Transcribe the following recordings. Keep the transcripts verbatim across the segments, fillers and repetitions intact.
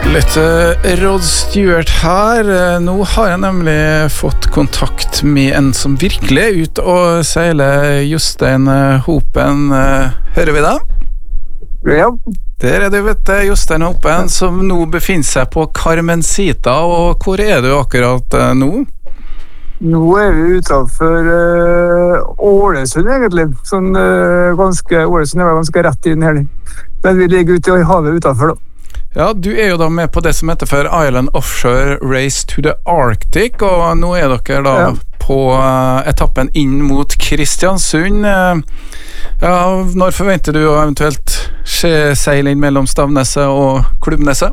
Litt Rod Stewart her. Nå har jeg nemlig fått kontakt med en som virkelig er ute og seiler, Jostein Hopen. Hører vi deg? Ja. Der er du, vet du, Jostein Hopen, som nå befinner seg på Carmencita. Og hvor er du akkurat nå? Nå er vi utenfor uh, Ålesund, egentlig. Sånn uh, ganske, Ålesund er ganske rett inn her. Men vi ligger ute i havet utenfor, da. Ja, du er jo da med på det som heter for Island Offshore Race to the Arctic, og nå er dere da ja. på uh, etappen inn mot Kristiansund. Uh, ja, når forventer du å eventuelt seile inn mellom Stavneset og Klubbneset?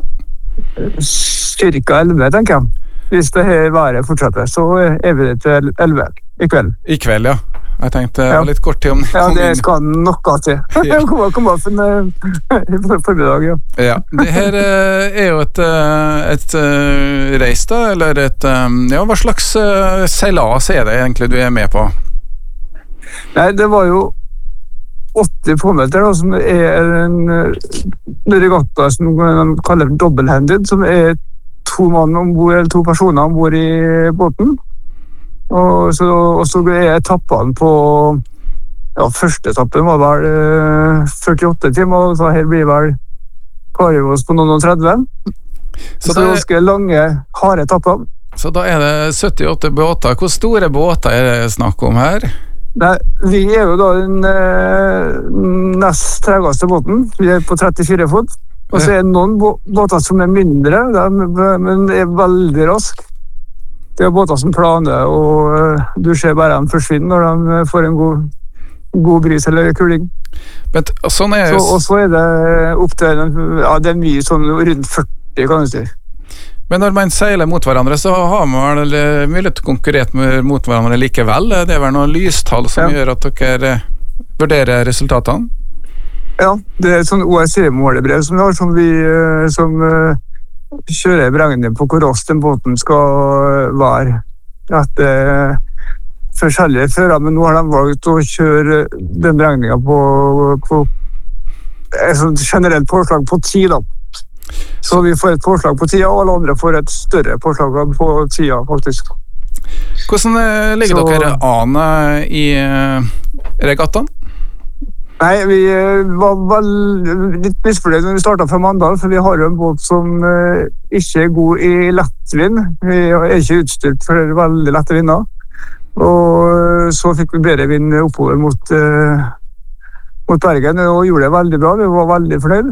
Cirka elleve, tenker jeg. Hvis det her været fortsetter, så er vi det til elleve i kveld. I kveld, ja. Jeg tenkte ja. litt kort til om... Ja, det skal noe til. Jeg kommer kom opp en formiddag, ja. Ja, det her er jo et, et reis da, eller et... Ja, hva slags seilas er det egentlig du er med på? Nei, det var jo åtti påmeter da, som er en regatta som de kaller double-handed, som er to mann ombord, eller to personer ombord i båten. Og så, og så er etappene på ja, første etappen var vel eh, førtiåtte timer, og så her blir vel klarer vi oss på noen og tretti. Så, så det er ganske lange, harde etapper. Så da er det syttiåtte båter. Hvor store båter er det snakk om her? Nei, vi er jo da den eh, nest tregeste båten. Vi er på trettifire fot. Og så er det noen båter som er mindre, men er veldig raske. Det er båter som planer, og du ser bare dem forsvinne når de får en god, god bris eller kuling. Men sånn er så, og så er det opp til, ja, det er mye sånn rundt førti, kan du si. Men når man seiler mot hverandre, så har man vel mulighet til å konkurrere mot hverandre likevel. Det er vel noen lystall som ja. gjør at dere vurderer resultatene? Ja, det er et sånn O S C-målebrev som vi har, som vi... Som, kjører beregning på hvor raskt den båten skal være etter forskjellige fører, men nå har de valgt å kjøre den beregningen på, på et sånt generelt påslag på ti da. Så vi får et påslag på tida, og alle andre får et større påslag på tida, faktisk. Hvordan ligger Så, dere an i regattaen? Nei, vi var vel litt misfornøyd når vi startet fra Mandal, for vi har jo en båt som uh, ikke er god i lettvind. Vi er ikke utstyrt for veldig lette vinder. Og så fikk vi bedre vind oppover mot, uh, mot Bergen, og gjorde det veldig bra. Vi var veldig fornøyd.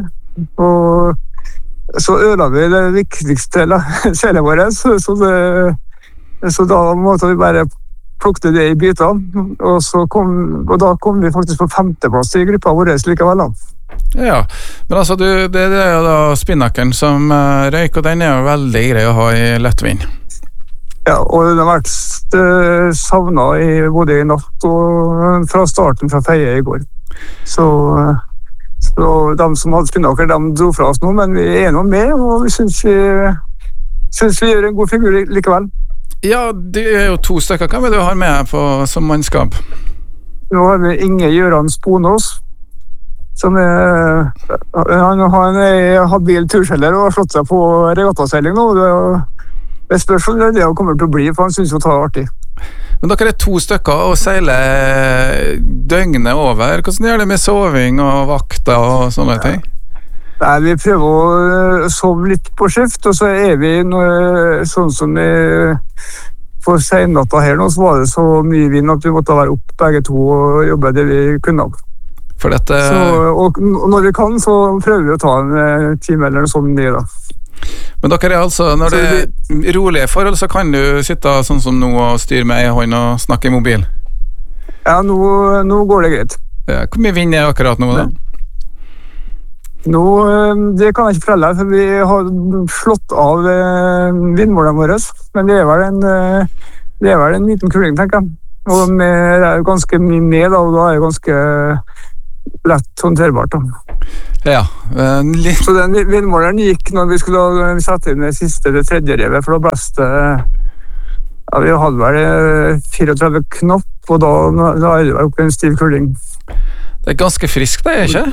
Og så ødela vi det viktigste seilet vårt, så, så, det, så da måtte vi bare plukte det i bitene, og, så kom, og da kom vi faktisk på femteplass i gruppa vår likevel. Da. Ja, men altså, du, det, det er jo da spinnakeren som uh, røyk, og den er jo veldig grei å ha i lettvind. Ja, og den har vært uh, savnet i, både i natt og fra starten fra Feie i går. Så, uh, så de som hadde spinnaker, de dro fra oss nå, men vi er nå med, og vi synes vi, synes vi gjør en god figur likevel. Ja, det er jo to stykker. Hva vil du ha med på som mannskap? Nå har vi Inge Gjøran Sponås, som er, han har en habil turseller og har slått seg på regattaseiling nå. Det, det spørs om det han kommer til å bli, for han synes jo det er artig. Men dere er to stykker og seiler døgnet over. Hvordan gjør det med soving og vakter og sånne ting? Nei, vi prøver å sove litt på skift, og så er vi noe, sånn som vi for sennatta her nå, så var det så mye vind at vi måtte være opp begge to og jobbe det vi kunne. For dette... Så, og når vi kan, så prøver vi å ta en time eller noe sånt ned da. Men dere er altså, når det er rolige forhold, så kan du sitte sånn som nå og styre med en hånd og snakke i mobil? Ja, nå, nå går det greit. Ja, hvor mye vind er akkurat nå da? Nå, det kan jeg ikke fortelle, for vi har slått av vindmålene våre, men det er vel en, det er vel en liten kuling, tenker jeg. Og med, det er ganske mye med, da, og da er det ganske lett håndterbart. Da. Ja. Uh, litt... Så den vindmåleren gikk når vi skulle sette inn det siste, det tredje revet, for da blæste ja, vi hadde vel fireogtretti knopp, og da, da er det vel oppe en stiv kuling. Det er ganske friskt, det er ikke?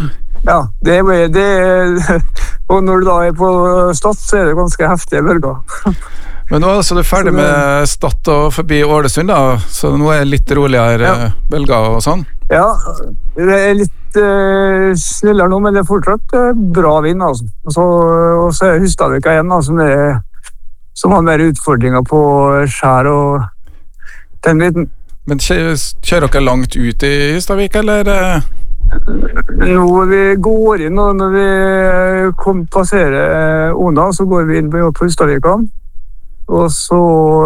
Ja, det er det. Og når du da er på Stad, så er det ganske heftige bølger. Men nå er altså du ferdig med Stad og forbi Ålesund, da, så nå er det litt roligere ja. bølger og sånn? Ja, det er litt uh, snillere nå, men det er fortsatt uh, bra vind, altså. Og så, og så er Hustadvika igjen, da, som, er, som har mer utfordringer på skjær og den biten. Men kjører dere langt ut i Hustadvika, eller? Når vi går inn, og når vi kom, passerer Ona, så går vi inn på, på Hustadvika. Og så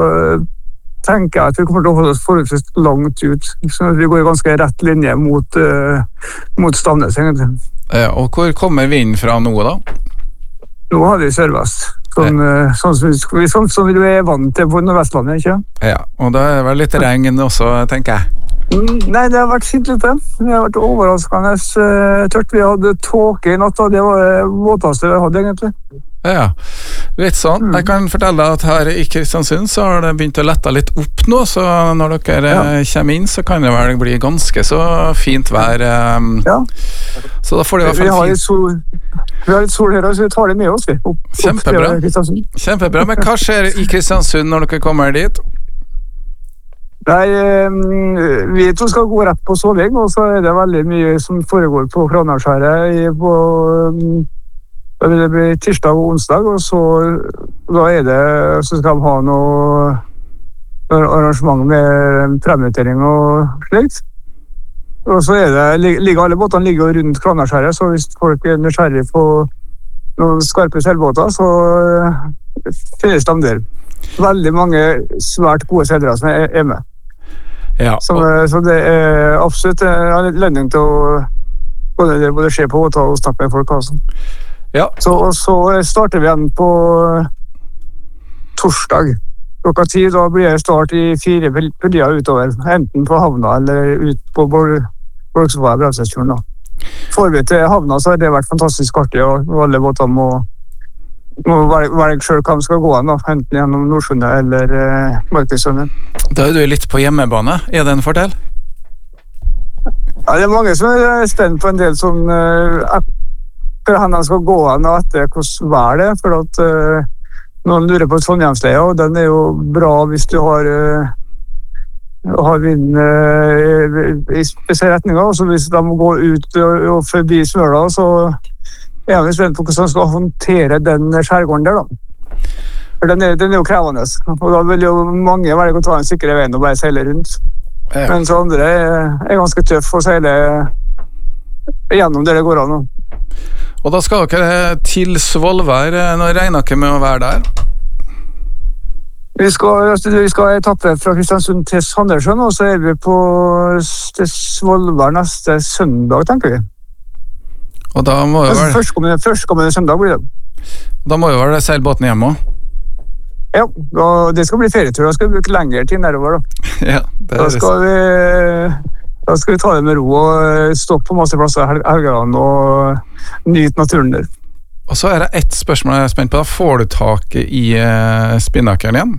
tenker jeg at vi kommer til å holde oss forholdsvis langt ut. Så vi går i ganske rett linje mot, uh, mot Stamnes, egentlig. Ja, og hvor kommer vinden fra nå, da? Nå har vi sørvest. Sånn, ja. sånn, sånn, sånn som vi er vant til på Nordvestlandet, ikke? Ja, og da er det vel litt regn også, tenker jeg. Mm, nei, det har vært fint litt. Det har vært overraskende uh, tørt. Vi hadde tåke i natt, og det var det våteste vi hadde, egentlig. Ja, litt sånn. Jeg kan fortelle deg at her i Kristiansund så har det begynt å lette litt opp nå, så når dere ja. kommer inn så kan det vel bli ganske så fint vær. Ja. Så da får det i hvert fall vi har litt sol, vi har litt sol her, så vi tar det med oss. Vi. Opp, Kjempebra. Opp Kjempebra. Men hva skjer i Kristiansund når dere kommer dit? Nei, vi to skal gå rett på Såving, og så er det veldig mye som foregår på Kranarskjæret på Da vil det bli tirsdag og onsdag, og så da er det, så skal de ha noe arrangement med premiutering og slikt. Og så er det, ligger alle båtene ligger rundt Kranarskjæret, så hvis folk er nysgjerrig på noen skarpe seilbåter, så finnes de der. Veldig mange svært gode seilere som er med. Ja, og... så, så det er absolutt en anledning til å både, både se på båter og snakke med folk, altså. Ja. Så, og så starter vi igjen på torsdag klokka ti. Da blir det start i fire puljer utover, enten på havna eller ut på Borgsvoa brevsesjonen. Får vi til havna, så har det vært fantastisk artig, og alle båter må, må velge selv hva de skal gå an, da, enten gjennom Nordsundet eller eh, Marknøysund. Da er du litt på hjemmebane. Er det en fordel? Ja, det er mange som er spent på en del sånn eh, hvor han skal gå an og etter hvordan vær det, for at uh, noen lurer på Trondheimsleia, og den er jo bra hvis du har, uh, har vind uh, i spesielle retninger, og så hvis de må gå ut og, og forbi Smøla, så er vi spent på hvordan de skal håndtere den skjærgården der, da. For den er, den er jo krevende, og da vil jo mange velge å ta en sikre veien og bare seile rundt. Ja. Mens andre er, er ganske tøff å seile gjennom det det går an. Og da skal dere til Svolvær. Når regner dere med å være der? Vi skal, vi skal etappe fra Kristiansund til Sandnessjøen, og så er vi på Svolvær neste søndag, tenker vi. Og da må jo være... Førstkommende, førstkommende søndag blir det. Da må jo være seilbåten hjemme også. Ja, da, det skal bli ferietur. Da skal vi bruke lengre tid nedover, da. Ja, det er da skal vi... Da skal vi ta det med ro og stoppe på masse plasser i helgene og nyte naturen der. Og så er det ett spørsmål jeg er spent på. Da får du tak i uh, spinnakeren igjen?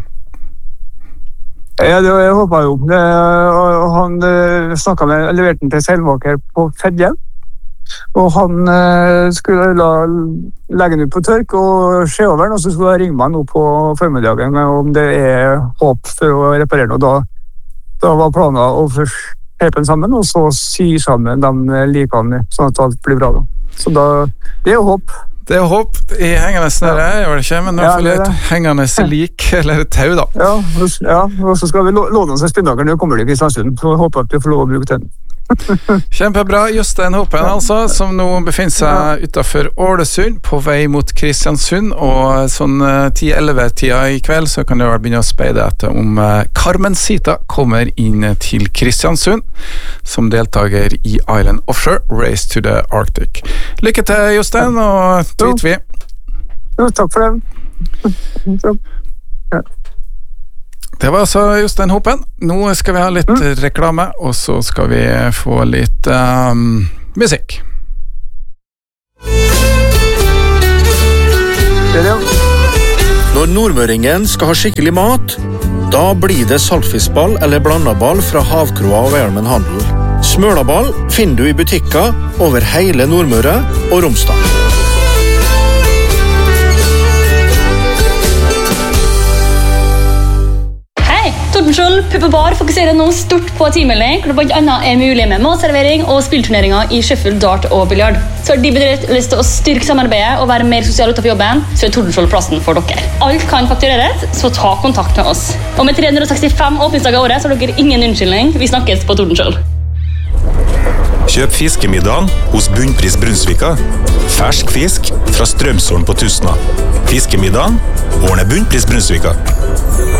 Ja, det jeg håper jeg jo. Det, han uh, snakket med, leverte den til seilmaker på Fedje. Og han uh, skulle la, legge den ut på tørk og se over den, og så skulle jeg ringe meg nå på formiddagen om det er håp for å reparere noe. Da, da var planen å først hepe den sammen, og så sy sammen de likene, sånn at alt blir bra da. Så da, det er håp. Det er håp i hengende snøre, ja. Gjør det ikke, men i hvert fall et hengende lik, eller et tau da. Ja, ja, og så skal vi låne oss en spinnaker når vi kommer til Kristiansund, så håper jeg at vi får lov å bruke den. Kjempebra, Jostein Hopen altså, som nå befinner seg utenfor Ålesund på vei mot Kristiansund, og sånn ti elleve tida i kveld så kan du vel begynne å speide etter om Carmen Sita kommer inn til Kristiansund som deltaker i Island Offshore Race to the Arctic. Lykke til, Jostein, og tweet vi. Jo, takk for det. Ja. Det var altså Jostein Hopen. Nå skal vi ha litt mm. reklame, og så skal vi få litt um, musikk. Når nordmøringen skal ha skikkelig mat, da blir det saltfiskball eller blandaball fra Havkroa og Velmen Handel. Smølaball finner du i butikker over hele Nordmøre og Romsdal. Tordenskjold Pub og Bar fokuserer nå stort på teammelding, hvor det blant annet er mulig med matservering og spillturneringer i shuffle, dart og biljard. Så har de bedrift lyst til å styrke samarbeidet og være mer sosial utenfor jobben, så er Tordenskjold plassen for dere. Alt kan faktureres, så ta kontakt med oss. Og med tre hundre sekstifem åpningsdager i året, så har dere ingen unnskyldning. Vi snakkes på Tordenskjold. Kjøp fiskemiddagen hos Bunnpris Brunsvika. Fersk fisk fra Strømsholm på Tusna. Fiskemiddagen ordner Bunnpris Brunsvika.